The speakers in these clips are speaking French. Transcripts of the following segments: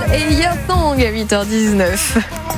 et Your Song à 8h19.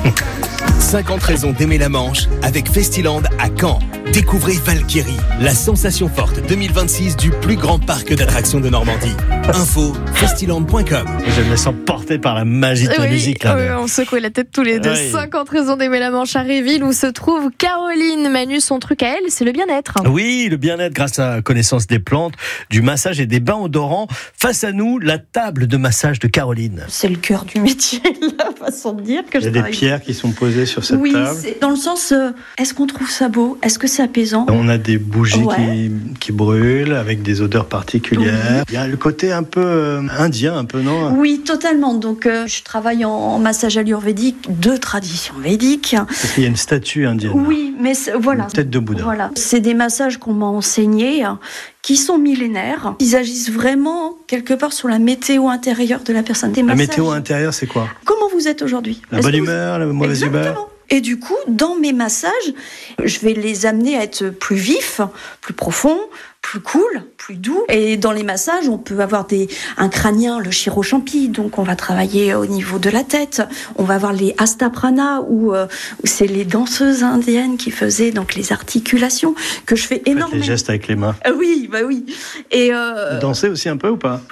50 raisons d'aimer la Manche avec Festiland à Caen. Découvrez Valkyrie, la sensation forte 2026 du plus grand parc d'attractions de Normandie. Info, festiland.com. Je me sens porté par la magie de la musique. Là, on secouait la tête tous les deux. Oui. 50 raisons d'aimer la Manche à Réville où se trouve Caroline. Manu, son truc à elle, c'est le bien-être. Oui, le bien-être grâce à la connaissance des plantes, du massage et des bains odorants. Face à nous, la table de massage de Caroline. C'est le cœur du métier, la façon de dire que Il y je a des travaille. pierres qui sont posées sur cette Oui, table. c'est dans le sens, est-ce qu'on trouve ça beau? Est-ce que c'est apaisant? On a des bougies Ouais. qui brûlent avec des odeurs particulières. Il y a le côté un peu indien, un peu, non? Oui, totalement. Donc, je travaille en massage ayurvédique de tradition védique. Parce qu'il y a une statue indienne. Oui, mais voilà. Une tête de Bouddha. Voilà. C'est des massages qu'on m'a enseignés, qui sont millénaires. Ils agissent vraiment quelque part sur la météo intérieure de la personne. Des La massages. météo intérieure, c'est quoi? Comment vous êtes aujourd'hui? La Est-ce bonne que vous- humeur, la mauvaise humeur? Exactement. Et du coup, dans mes massages, je vais les amener à être plus vifs, plus profonds, plus cool, plus doux. Et dans les massages, on peut avoir un crânien, le chirochampi, donc on va travailler au niveau de la tête. On va avoir les astaprana, où c'est les danseuses indiennes qui faisaient donc les articulations, que je fais Faites énormément. les gestes avec les mains. Oui, bah oui. Et Vous dansez aussi un peu ou pas?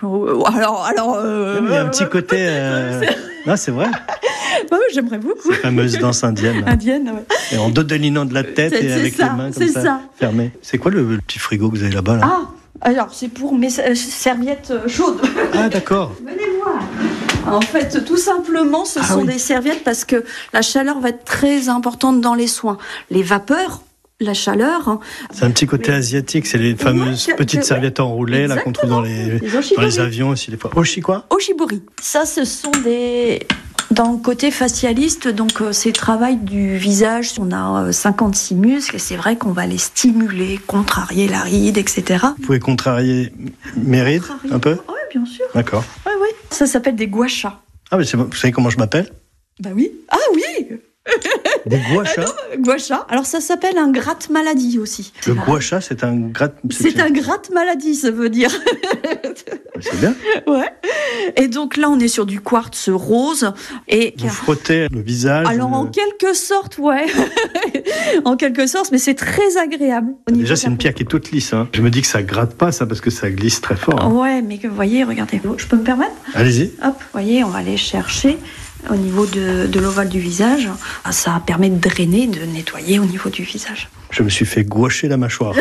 alors, Il y a un petit côté... Non, c'est vrai. ouais, j'aimerais beaucoup. Cette fameuse danse indienne. Indienne, ouais. Et en dodelinant de la tête C'est et avec ça, les mains comme c'est ça, ça. fermées. C'est quoi le petit frigo que vous avez là-bas là? Ah, alors c'est pour mes serviettes chaudes. Ah, d'accord. Venez voir. En fait, tout simplement, ce sont des serviettes parce que la chaleur va être très importante dans les soins. Les vapeurs, la chaleur. C'est un petit côté asiatique, c'est les fameuses Ouais, petites ouais. serviettes enroulées là qu'on trouve dans les oshibori. avions aussi des fois. Oshi quoi? Oshibori. Ça, ce sont des... Dans le côté facialiste, donc c'est le travail du visage. On a 56 muscles et c'est vrai qu'on va les stimuler, contrarier la ride, etc. Vous pouvez contrarier mes rides un peu? Oui, bien sûr. D'accord. Ouais, ouais. Ça s'appelle des gua sha. Ah, mais vous savez comment je m'appelle? Bah oui. Ah oui. Des gua sha? Gua sha. Alors ça s'appelle un gratte-maladie aussi. Le gua sha, c'est un gratte... C'est un gratte-maladie, ça veut dire. C'est bien. Ouais. Et donc là, on est sur du quartz rose. Et Vous frottez le visage. alors en quelque sorte, ouais. En quelque sorte, mais c'est très agréable. Au niveau Déjà, de c'est la une pierre qui est toute lisse. Hein. Je me dis que ça gratte pas, ça, parce que ça glisse très fort. Hein. Ouais, mais que vous voyez, regardez. Je peux me permettre? Allez-y. Hop, vous voyez, on va aller chercher au niveau de l'ovale du visage. Ça permet de drainer, de nettoyer au niveau du visage. Je me suis fait gouacher la mâchoire.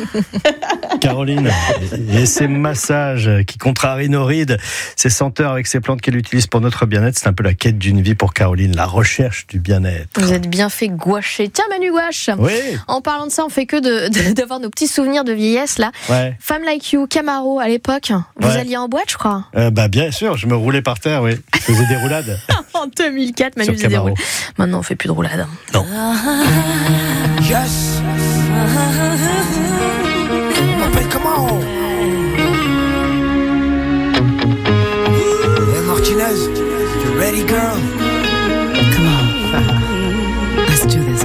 Caroline, et ces massages qui contrarient nos rides, ces senteurs avec ces plantes qu'elle utilise pour notre bien-être, c'est un peu la quête d'une vie pour Caroline, la recherche du bien-être. Vous êtes bien fait gouacher. Tiens, Manu Gouache. Oui. En parlant de ça, on fait que d'avoir nos petits souvenirs de vieillesse, là. Ouais. Femme Like You, Camaro, à l'époque. Vous Ouais. alliez en boîte, je crois. Bah bien sûr, je me roulais par terre, oui. Je faisais des roulades. En 2004, Manu Sur faisait des Camaro. roulades. Maintenant, on fait plus de roulades. Non. Yes. On m'appelle comment?